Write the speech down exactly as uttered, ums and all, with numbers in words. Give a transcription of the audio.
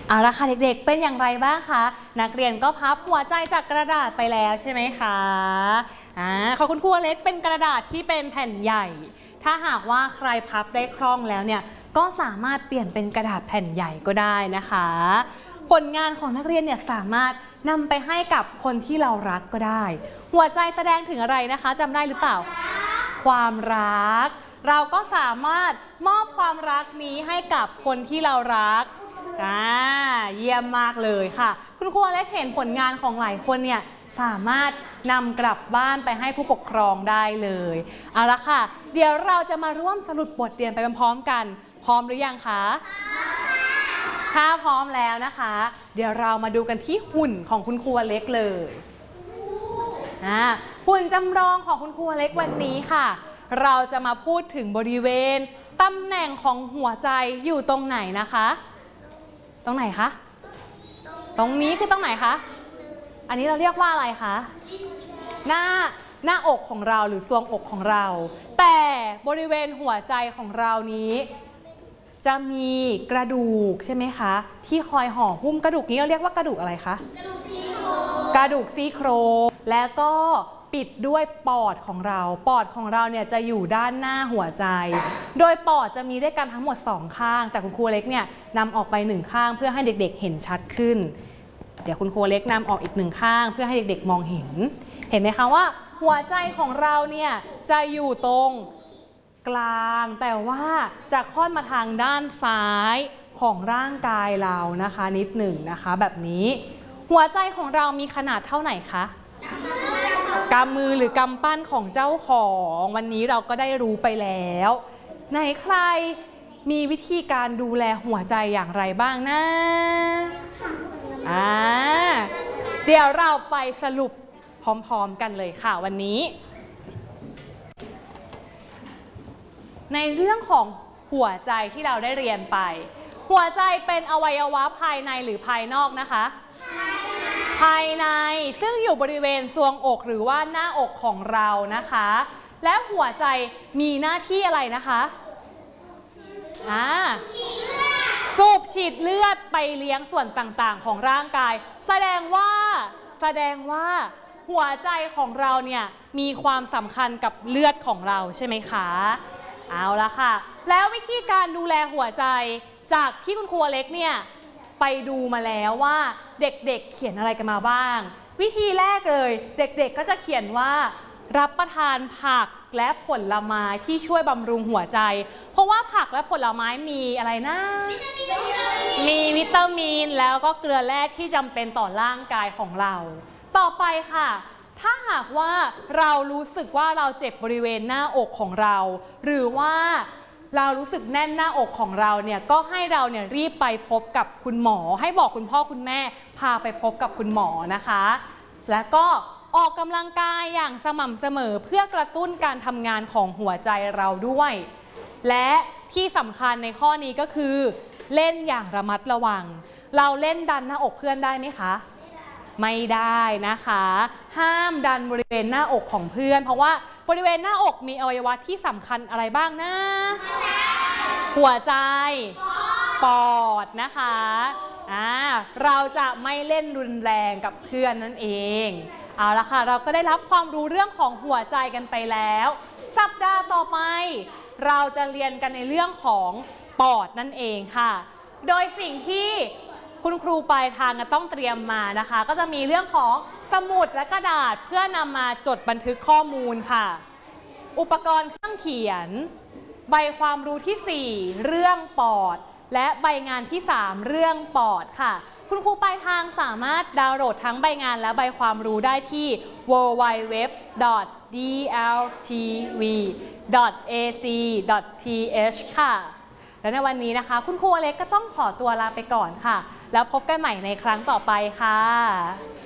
เอาละค่ะเด็กๆเป็นอย่างไรบ้างคะนักเรียนก็พับหัวใจจากกระดาษไปแล้วใช่ไหมคะอ่าขอบคุณครูอเล็กเป็นกระดาษที่เป็นแผ่นใหญ่ถ้าหากว่าใครพับได้คล่องแล้วเนี่ยก็สามารถเปลี่ยนเป็นกระดาษแผ่นใหญ่ก็ได้นะคะผลงานของนักเรียนเนี่ยสามารถนำไปให้กับคนที่เรารักก็ได้หัวใจแสดงถึงอะไรนะคะจำได้หรือเปล่าความรักเราก็สามารถมอบความรักนี้ให้กับคนที่เรารักอ่าเยี่ยมมากเลยค่ะคุณครูอเล็กเห็นผลงานของหลายคนเนี่ยสามารถนำกลับบ้านไปให้ผู้ปกครองได้เลยเอาละค่ะเดี๋ยวเราจะมาร่วมสรุปบทเรียนไปพร้อมๆกันพร้อมหรือยังคะถ้าพร้อมแล้วนะคะเดี๋ยวเรามาดูกันที่หุ่นของคุณครูอเล็กเลยอ่าหุ่นจำลองของคุณครูอเล็กวันนี้ค่ะเราจะมาพูดถึงบริเวณตำแหน่งของหัวใจอยู่ตรงไหนนะคะตรงไหนคะตรงนี้คือตรงไหนคะอันนี้เราเรียกว่าอะไรคะหน้าหน้าอกของเราหรือทรวงอกของเราแต่บริเวณหัวใจของเรานี้จะมีกระดูกใช่ไหมคะที่คอยห่อหุ้มกระดูกนี้เราเรียกว่ากระดูกอะไรคะกระดูกซี่โครงกระดูกซี่โครงแล้วก็ปิดด้วยปอดของเราปอดของเราเนี่ยจะอยู่ด้านหน้าหัวใจโดยปอดจะมีด้วยกันทั้งหมดสองข้างแต่คุณครูเล็กเนี่ยนำออกไปหนึ่งข้างเพื่อให้เด็กๆเห็นชัดขึ้นเดี๋ยวคุณครูเล็กนำออกอีกหนึ่งข้างเพื่อให้เด็กๆมองเห็นเห็นไหมคะว่าหัวใจของเราเนี่ยจะอยู่ตรงกลางแต่ว่าจะค่อนมาทางด้านซ้ายของร่างกายเรานะคะนิดหนึ่งนะคะแบบนี้หัวใจของเรามีขนาดเท่าไหร่คะกำมือหรือกำปั้นของเจ้าของวันนี้เราก็ได้รู้ไปแล้วไหนใครมีวิธีการดูแลหัวใจอย่างไรบ้างนะอ่าเดี๋ยวเราไปสรุปพร้อมๆกันเลยค่ะวันนี้ในเรื่องของหัวใจที่เราได้เรียนไปหัวใจเป็นอวัยวะภายในหรือภายนอกนะคะภายในซึ่งอยู่บริเวณทรวงอกหรือว่าหน้าอกของเรานะคะและหัวใจมีหน้าที่อะไรนะคะอ่าสูบฉีดเลือดไปเลี้ยงส่วนต่างๆของร่างกายแสดงว่าแสดงว่าหัวใจของเราเนี่ยมีความสำคัญกับเลือดของเราใช่ไหมคะเอาละค่ะแล้ววิธีการดูแลหัวใจจากที่คุณครูเล็กเนี่ยไปดูมาแล้วว่าเด็กๆ เ, เขียนอะไรกันมาบ้างวิธีแรกเลยเด็กๆก็จะเขียนว่ารับประทานผักและผลไม้ที่ช่วยบำรุงหัวใจเพราะว่าผักและผลไม้มีอะไรนะมีวิตามินแล้วก็เกลือแร่ที่จำเป็นต่อร่างกายของเราต่อไปค่ะถ้าหากว่าเรารู้สึกว่าเราเจ็บบริเวณหน้าอกของเราหรือว่าเรารู้สึกแน่นหน้าอกของเราเนี่ยก็ให้เราเนี่ยรีบไปพบกับคุณหมอให้บอกคุณพ่อคุณแม่พาไปพบกับคุณหมอนะคะแล้วก็ออกกำลังกายอย่างสม่ำเสมอเพื่อกระตุ้นการทำงานของหัวใจเราด้วยและที่สำคัญในข้อนี้ก็คือเล่นอย่างระมัดระวังเราเล่นดันหน้าอกเพื่อนได้ไหมคะไม่ได้นะคะห้ามดันบริเวณหน้าอกของเพื่อนเพราะว่าบริเวณหน้าอกมีอวัยวะที่สำคัญอะไรบ้างนะหัวใจปอดนะคะอ่าเราจะไม่เล่นรุนแรงกับเพื่อนนั่นเองเอาละค่ะเราก็ได้รับความรู้เรื่องของหัวใจกันไปแล้วสัปดาห์ต่อไปเราจะเรียนกันในเรื่องของปอดนั่นเองค่ะโดยสิ่งที่คุณครูปลายทางจะต้องเตรียมมานะคะก็จะมีเรื่องของสมุดและกระดาษเพื่อนำมาจดบันทึกข้อมูลค่ะอุปกรณ์เครื่องเขียนใบความรู้ที่สี่เรื่องปอดและใบงานที่สามเรื่องปอดค่ะคุณครูปลายทางสามารถดาวน์โหลดทั้งใบงานและใบความรู้ได้ที่ ดับเบิลยู ดับเบิลยู ดับเบิลยู ดอท ดี แอล ที วี ดอท เอ ซี ดอท ที เอช ค่ะและในวันนี้นะคะคุณครูอเล็กก็ต้องขอตัวลาไปก่อนค่ะแล้วพบกันใหม่ในครั้งต่อไปค่ะ